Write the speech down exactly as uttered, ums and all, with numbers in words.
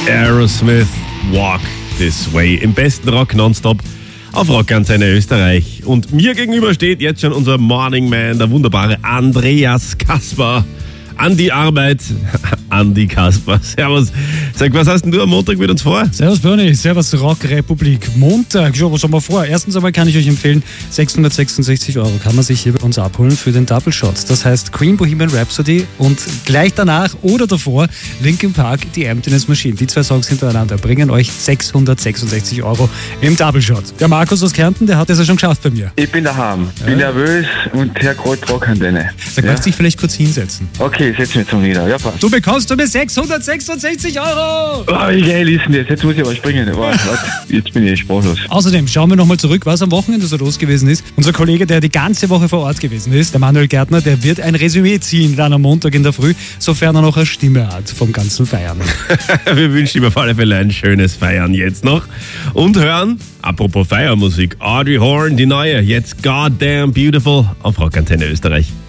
Aerosmith, Walk This Way. Im besten Rock nonstop auf Rockantenne Österreich. Und mir gegenüber steht jetzt schon unser Morning Man, der wunderbare Andreas Kasper. An die Arbeit, Andi Kasper. Servus. Sag, was hast denn du am Montag mit uns vor? Servus Bernie, servus Rock-Republik. Montag, schon, was haben wir vor? Erstens einmal kann ich euch empfehlen, sechshundertsechsundsechzig Euro kann man sich hier bei uns abholen für den Double Shot. Das heißt Queen, Bohemian Rhapsody und gleich danach oder davor Linkin Park, die Emptiness Machine. Die zwei Songs hintereinander bringen euch sechshundertsechsundsechzig Euro im Double Shot. Der Markus aus Kärnten, der hat das ja schon geschafft bei mir. Ich bin daheim, ja. Bin nervös und hör gerade Rockantenne. Sag, ja? Kannst du dich vielleicht kurz hinsetzen? Okay, setz mich zum Nieder. Ja, passt. Du bekommst von mir sechshundertsechsundsechzig Euro! Oh, wie geil ist denn das? Jetzt muss ich aber springen. Oh, jetzt bin ich sprachlos. Außerdem schauen wir nochmal zurück, was am Wochenende so los gewesen ist. Unser Kollege, der die ganze Woche vor Ort gewesen ist, der Manuel Gärtner, der wird ein Resümee ziehen dann am Montag in der Früh, sofern er noch eine Stimme hat vom ganzen Feiern. Wir wünschen ihm auf alle Fälle ein schönes Feiern jetzt noch. Und hören, apropos Feiermusik, Audrey Horn, die neue, jetzt Goddamn Beautiful auf Rockantenne Österreich.